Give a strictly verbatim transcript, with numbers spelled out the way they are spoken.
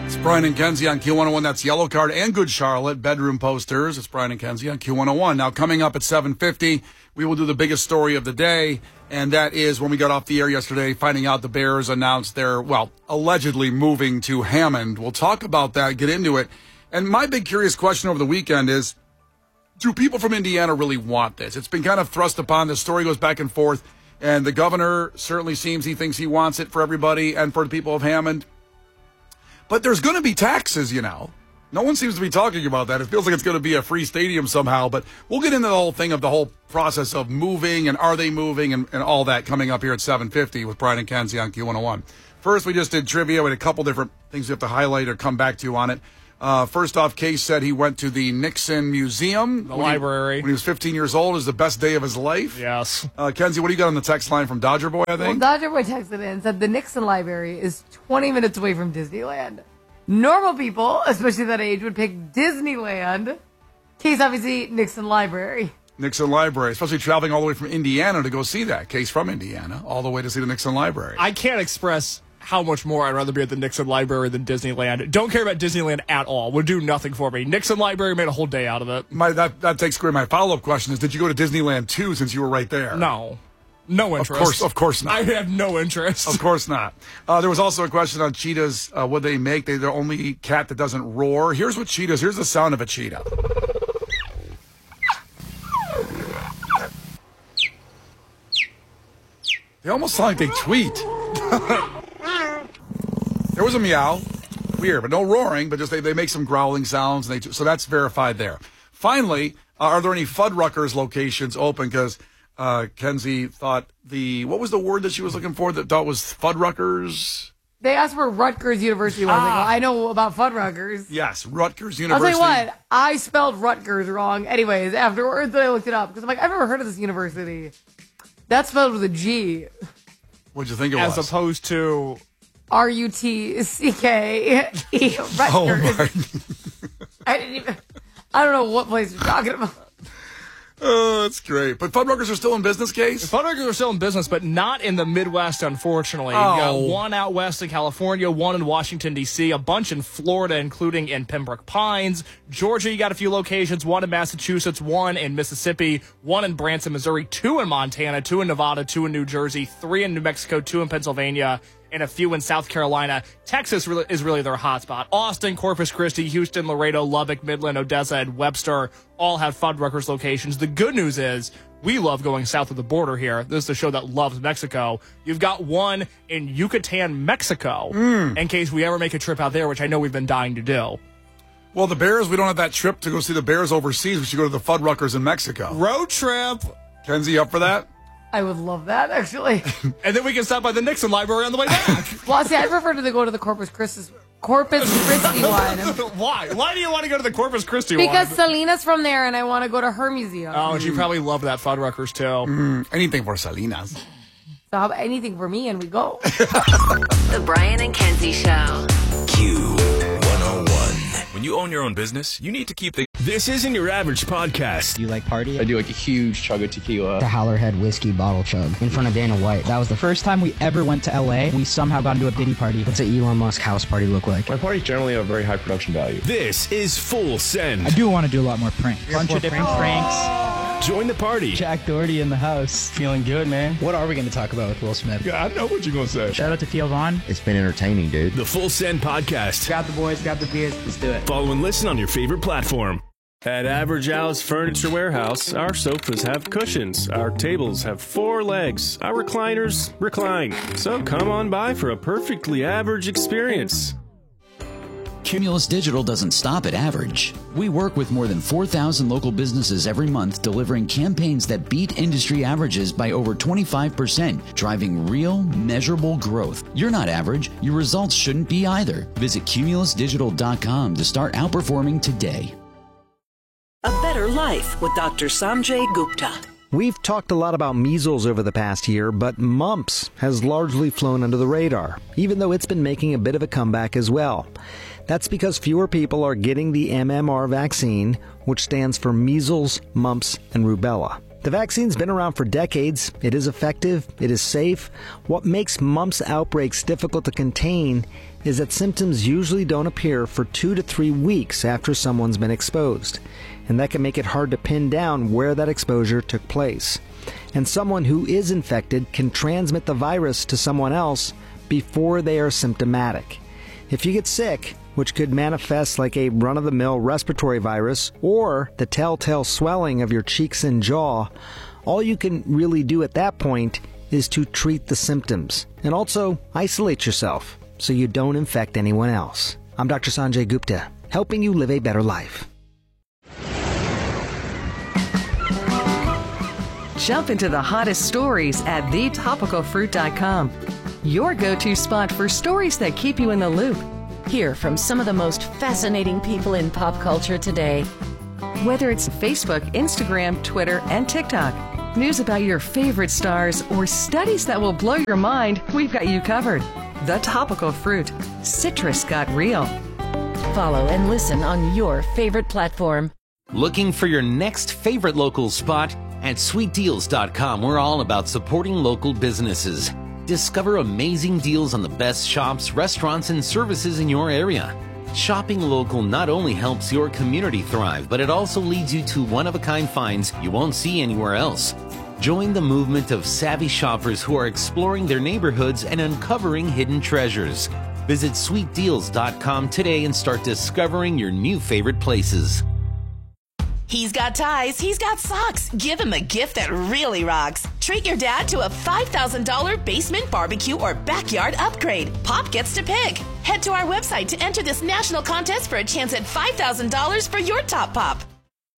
It's Brian and Kenzie on Q one oh one. That's Yellow Card and Good Charlotte. Bedroom posters. It's Brian and Kenzie on Q one oh one. Now, coming up at seven fifty, we will do the biggest story of the day, and that is when we got off the air yesterday, finding out the Bears announced they're, well, allegedly moving to Hammond. We'll talk about that, get into it. And my big curious question over the weekend is, do people from Indiana really want this? It's been kind of thrust upon. The story goes back and forth, and the governor certainly seems he thinks he wants it for everybody and for the people of Hammond. But there's going to be taxes, you know. No one seems to be talking about that. It feels like it's going to be a free stadium somehow. But we'll get into the whole thing of the whole process of moving and are they moving and, and all that coming up here at seven fifty with Brian and Kenzie on Q one oh one. First, we just did trivia. We had a couple different things we have to highlight or come back to on it. Uh, first off, Case said he went to the Nixon Museum. The when library. He, when he was fifteen years old. It was the best day of his life. Yes. Uh, Kenzie, what do you got on the text line from Dodger Boy, I think? Well, Dodger Boy texted in and said the Nixon Library is twenty minutes away from Disneyland. Normal people, especially that age, would pick Disneyland. Case, obviously, Nixon Library. Nixon Library, especially traveling all the way from Indiana to go see that. Case from Indiana, all the way to see the Nixon Library. I can't express how much more I'd rather be at the Nixon Library than Disneyland. Don't care about Disneyland at all. Would do nothing for me. Nixon Library made a whole day out of it. My, that, that takes away my follow-up question is, did you go to Disneyland too since you were right there? No. No interest. Of course, of course not. I have no interest. Of course not. Uh, there was also a question on cheetahs. Uh, what they make? They're the only cat that doesn't roar. Here's what cheetahs. Here's the sound of a cheetah. They almost sound like they tweet. There was a meow. Weird, but no roaring, but just they, they make some growling sounds. And they, so that's verified there. Finally, uh, are there any Fuddruckers locations open? Because uh, Kenzie thought the, what was the word that she was looking for that thought was Fuddruckers? They asked where Rutgers University was. Ah. I know about Fuddruckers. Yes, Rutgers University. I'll tell you what, I spelled Rutgers wrong. Anyways, afterwards I looked it up because I'm like, I've never heard of this university. That's spelled with a G. What'd you think it As was? As opposed to R U T C K E Rutgers. Oh my. I didn't even, I don't know what place you're talking about. Oh, that's great. But Fuddruckers are still in business, Case? Fuddruckers are still in business, but not in the Midwest, unfortunately. Oh. You've got one out west in California, one in Washington, D C, a bunch in Florida, including in Pembroke Pines. Georgia, you got a few locations, one in Massachusetts, one in Mississippi, one in Branson, Missouri, two in Montana, two in Nevada, two in New Jersey, three in New Mexico, two in Pennsylvania, and a few in South Carolina. Texas really, is really their hotspot. Austin, Corpus Christi, Houston, Laredo, Lubbock, Midland, Odessa, and Webster all have Fuddruckers locations. The good news is we love going south of the border here. This is a show that loves Mexico. You've got one in Yucatan, Mexico, mm. in case we ever make a trip out there, which I know we've been dying to do. Well, the Bears, we don't have that trip to go see the Bears overseas. We should go to the Fuddruckers in Mexico. Road trip. Kenzie, up for that? I would love that, actually. And then we can stop by the Nixon Library on the way back. Well, see, I prefer to go to the Corpus Christi, Corpus Christi one. Why? Why do you want to go to the Corpus Christi because one? Because Selena's from there, and I want to go to her museum. Oh, and she probably loved that Fuddruckers, too. Mm, anything for Selena's. So how about anything for me, and we go. The Brian and Kenzie Show. Q one oh one. When you own your own business, you need to keep the... This isn't your average podcast. Do you like party? I do like a huge chug of tequila. The Howlerhead whiskey bottle chug in front of Dana White. That was the first time we ever went to L A. We somehow got into a Diddy party. What's an Elon Musk house party look like? My parties generally have very high production value. This is Full Send. I do want to do a lot more pranks. A bunch of different pranks. Join the party. Jack Doherty in the house. Feeling good, man. What are we going to talk about with Will Smith? Yeah, I know what you're going to say. Shout out to Theo Vaughn. It's been entertaining, dude. The Full Send Podcast. Grab the boys, grab the beers. Let's do it. Follow and listen on your favorite platform. At Average Al's Furniture Warehouse, our sofas have cushions, our tables have four legs, our recliners recline. So come on by for a perfectly average experience. Cumulus Digital doesn't stop at average. We work with more than four thousand local businesses every month, delivering campaigns that beat industry averages by over twenty-five percent, driving real, measurable growth. You're not average. Your results shouldn't be either. Visit cumulus digital dot com to start outperforming today. A Better Life with Doctor Sanjay Gupta. We've talked a lot about measles over the past year, but mumps has largely flown under the radar, even though it's been making a bit of a comeback as well. That's because fewer people are getting the M M R vaccine, which stands for measles, mumps, and rubella. The vaccine's been around for decades. It is effective. It is safe. What makes mumps outbreaks difficult to contain is that symptoms usually don't appear for two to three weeks after someone's been exposed. And that can make it hard to pin down where that exposure took place. And someone who is infected can transmit the virus to someone else before they are symptomatic. If you get sick, which could manifest like a run-of-the-mill respiratory virus or the telltale swelling of your cheeks and jaw, all you can really do at that point is to treat the symptoms and also isolate yourself so you don't infect anyone else. I'm Doctor Sanjay Gupta, helping you live a better life. Jump into the hottest stories at the topical fruit dot com. Your go-to spot for stories that keep you in the loop. Hear from some of the most fascinating people in pop culture today. Whether it's Facebook, Instagram, Twitter, and TikTok, news about your favorite stars, or studies that will blow your mind, we've got you covered. The Topical Fruit. Citrus got real. Follow and listen on your favorite platform. Looking for your next favorite local spot? At sweet deals dot com, we're all about supporting local businesses. Discover amazing deals on the best shops, restaurants, and services in your area. Shopping local not only helps your community thrive, but it also leads you to one-of-a-kind finds you won't see anywhere else. Join the movement of savvy shoppers who are exploring their neighborhoods and uncovering hidden treasures. Visit sweet deals dot com today and start discovering your new favorite places. He's got ties, he's got socks. Give him a gift that really rocks. Treat your dad to a five thousand dollars basement barbecue or backyard upgrade. Pop gets to pick. Head to our website to enter this national contest for a chance at five thousand dollars for your top pop.